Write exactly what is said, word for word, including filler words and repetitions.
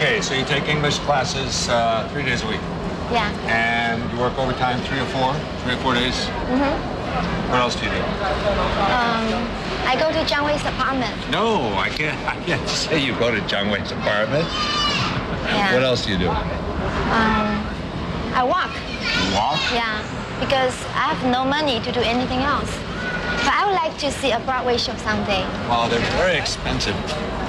Okay, so you take English classes uh, three days a week. Yeah. And you work overtime three or four, three or four days? Mm-hmm. What else do you do? Um, I go to Zhang Wei's apartment. No, I can't. I can't say you go to Zhang Wei's apartment. Yeah. What else do you do? Um, I walk. You walk? Yeah, because I have no money to do anything else. But I would like to see a Broadway show someday. Well, they're very expensive.